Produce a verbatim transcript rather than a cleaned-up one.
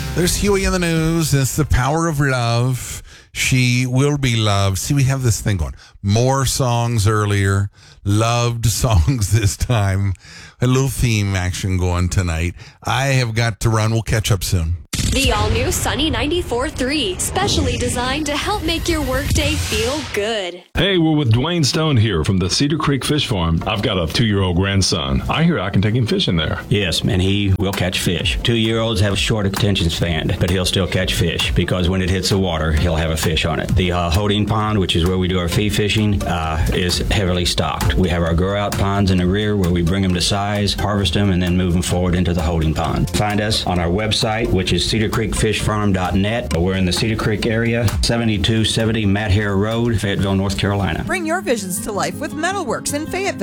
There's Huey in the news. It's the power of love. She will be loved. See, we have this thing going. More songs earlier, loved songs this time. A little theme action going tonight. I have got to run. We'll catch up soon. The all-new Sunny ninety-four point three, specially designed to help make your workday feel good. Hey, we're with Dwayne Stone here from the Cedar Creek Fish Farm. I've got a two-year-old grandson. I hear I can take him fishing there. Yes, and he will catch fish. Two-year-olds have a short attention span, but he'll still catch fish because when it hits the water, he'll have a fish on it. The uh, holding pond, which is where we do our fee fishing, uh, is heavily stocked. We have our grow-out ponds in the rear where we bring them to size, harvest them, and then move them forward into the holding pond. Find us on our website, which is cedar creek fish farm dot net. We're in the Cedar Creek area, seventy-two seventy Matt Hare Road, Fayetteville, North Carolina. Bring your visions to life with Metalworks in Fayetteville.